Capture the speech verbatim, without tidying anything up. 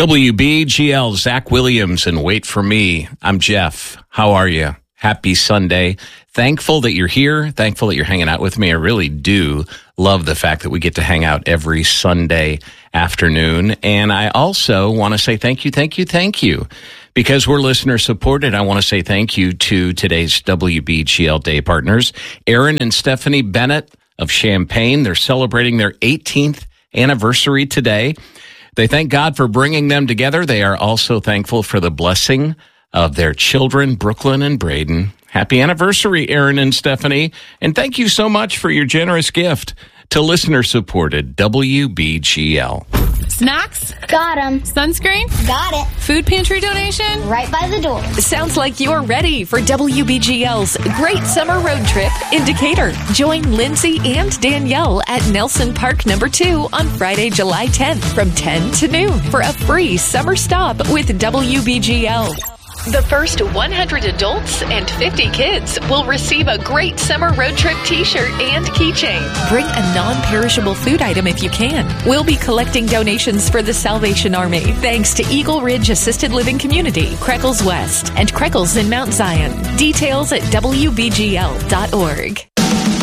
W B G L, Zach Williams, and Wait for Me. I'm Jeff. How are you? Happy Sunday. Thankful that you're here. Thankful that you're hanging out with me. I really do love the fact that we get to hang out every Sunday afternoon. And I also want to say thank you, thank you, thank you. Because we're listener supported, I want to say thank you to today's W B G L Day partners, Aaron and Stephanie Bennett of Champaign. They're celebrating their eighteenth anniversary today. They thank God for bringing them together. They are also thankful for the blessing of their children, Brooklyn and Braden. Happy anniversary, Aaron and Stephanie. And thank you so much for your generous gift to listener-supported W B G L. Snacks? Got 'em. Sunscreen? Got it. Food pantry donation? Right by the door. Sounds like you're ready for W B G L's Great Summer Road Trip in Decatur. Join Lindsay and Danielle at Nelson Park Number two on Friday, July tenth from ten to noon for a free summer stop with W B G L. The first one hundred adults and fifty kids will receive a Great Summer Road Trip t-shirt and keychain. Bring a non-perishable food item if you can. We'll be collecting donations for the Salvation Army, thanks to Eagle Ridge Assisted Living Community, Creckles West, and Creckles in Mount Zion. Details at W B G L dot org.